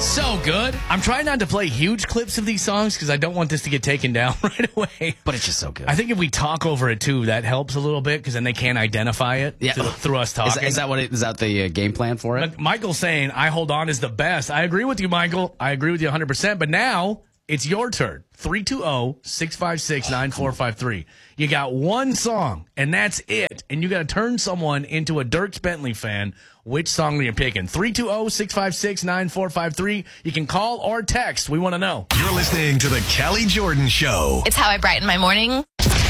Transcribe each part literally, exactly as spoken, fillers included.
So good. I'm trying not to play huge clips of these songs because I don't want this to get taken down right away. But it's just so good. I think if we talk over it, too, that helps a little bit because then they can't identify it yeah. through, through us talking. Is that, is that what it, is that the uh, game plan for it? But Michael's saying, I hold on is the best. I agree with you, Michael. I agree with you one hundred percent. But now it's your turn. three two zero, six five six, nine four five three. You got one song, and that's it. And you got to turn someone into a Dierks Bentley fan. Which song are you picking? three two zero, six five six, nine four five three. You can call or text. We want to know. You're listening to the Kelly Jordan Show. It's how I brighten my morning.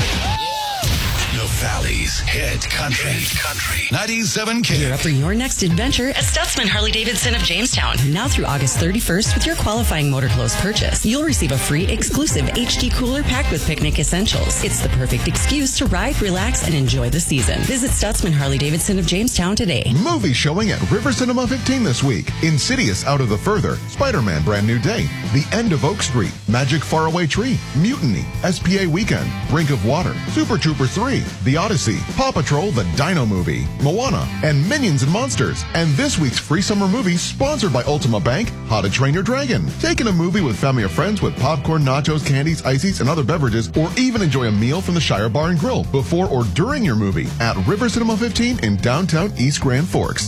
The Valley's hit country. Country. ninety-seven K. Gear up for your next adventure at Stutzman Harley-Davidson of Jamestown. Now through August thirty-first with your qualifying motor clothes purchase. You'll receive a free exclusive H D cooler packed with picnic essentials. It's the perfect excuse to ride, relax, and enjoy the season. Visit Stutzman Harley-Davidson of Jamestown today. Movie showing at River Cinema fifteen this week. Insidious Out of the Further, Spider-Man Brand New Day, The End of Oak Street, Magic Faraway Tree, Mutiny, S P A Weekend, Brink of Water, Super Troopers three, The Odyssey, Paw Patrol, The Dino Movie, Moana, and Minions and Monsters. And this week's free summer movie sponsored by Ultima Bank, How to Train Your Dragon. Take in a movie with family or friends with popcorn, nachos, candies, ices, and other beverages, or even enjoy a meal from the Shire Bar and Grill before or during your movie at River Cinema fifteen in downtown East Grand Forks.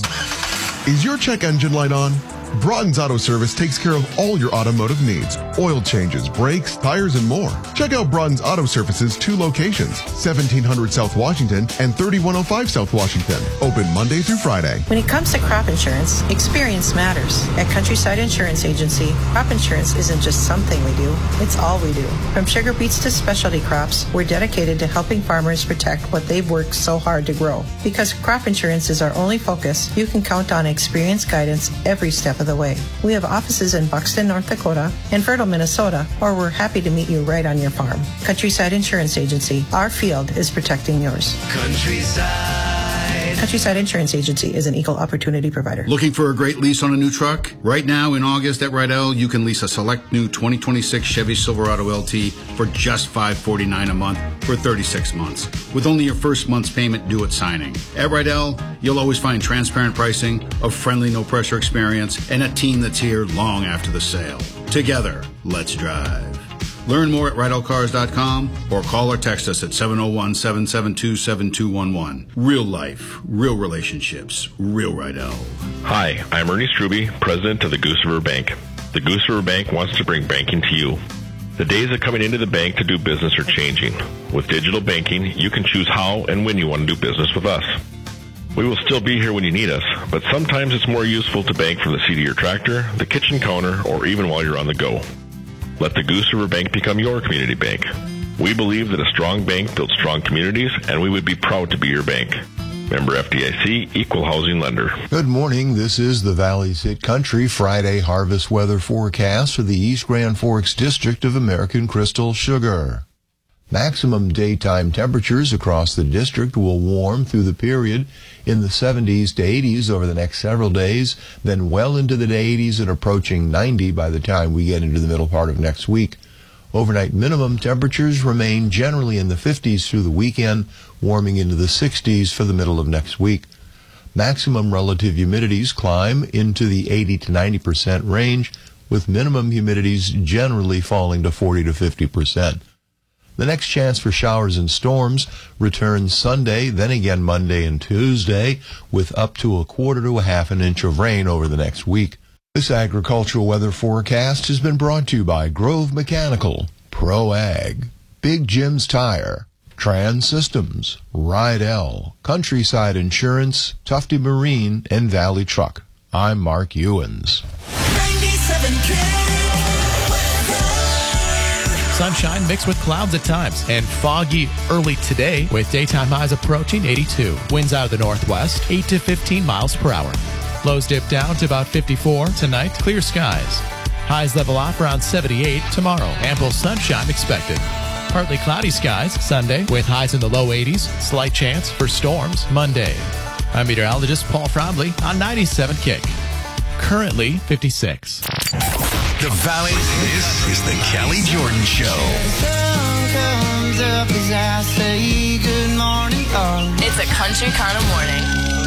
Is your check engine light on? Broughton's Auto Service takes care of all your automotive needs. Oil changes, brakes, tires, and more. Check out Broughton's Auto Service's two locations, seventeen hundred South Washington and thirty-one oh five South Washington. Open Monday through Friday. When it comes to crop insurance, experience matters. At Countryside Insurance Agency, crop insurance isn't just something we do, it's all we do. From sugar beets to specialty crops, we're dedicated to helping farmers protect what they've worked so hard to grow. Because crop insurance is our only focus, you can count on experienced guidance every step of the way. We have offices in Buxton, North Dakota, and Fertile, Minnesota, or we're happy to meet you right on your farm. Countryside Insurance Agency, our field is protecting yours. Countryside. Countryside Insurance Agency is an equal opportunity provider. Looking for a great lease on a new truck? Right now in August at Rydell, you can lease a select new twenty twenty-six Chevy Silverado L T for just five hundred forty-nine dollars a month for thirty-six months, with only your first month's payment due at signing. At Rydell, you'll always find transparent pricing, a friendly, no-pressure experience, and a team that's here long after the sale. Together, let's drive. Learn more at Rydell Cars dot com or call or text us at seven oh one, seven seven two, seven two one one. Real life, real relationships, real Rydell. Hi, I'm Ernie Struby, president of the Goose River Bank. The Goose River Bank wants to bring banking to you. The days of coming into the bank to do business are changing. With digital banking, you can choose how and when you want to do business with us. We will still be here when you need us, but sometimes it's more useful to bank from the seat of your tractor, the kitchen counter, or even while you're on the go. Let the Goose River Bank become your community bank. We believe that a strong bank builds strong communities, and we would be proud to be your bank. Member F D I C, Equal Housing Lender. Good morning. This is the Valley's Hit Country Friday harvest weather forecast for the East Grand Forks District of American Crystal Sugar. Maximum daytime temperatures across the district will warm through the period in the seventies to eighties over the next several days, then well into the eighties and approaching ninety by the time we get into the middle part of next week. Overnight minimum temperatures remain generally in the fifties through the weekend, warming into the sixties for the middle of next week. Maximum relative humidities climb into the eighty to ninety percent range, with minimum humidities generally falling to forty to fifty percent. The next chance for showers and storms returns Sunday, then again Monday and Tuesday, with up to a quarter to a half an inch of rain over the next week. This agricultural weather forecast has been brought to you by Grove Mechanical, Pro Ag, Big Jim's Tire, Trans Systems, Rydell, Countryside Insurance, Tufty Marine, and Valley Truck. I'm Mark Ewens. ninety-seven K. Sunshine mixed with clouds at times and foggy early today with daytime highs approaching eighty-two. Winds out of the northwest, eight to fifteen miles per hour. Lows dip down to about fifty-four tonight. Clear skies. Highs level off around seventy-eight tomorrow. Ample sunshine expected. Partly cloudy skies Sunday with highs in the low eighties. Slight chance for storms Monday. I'm meteorologist Paul Fromley on ninety-seven Kick. Currently fifty-six. The Valley, this is the Kelly Jordan Show. It's a country kind of morning.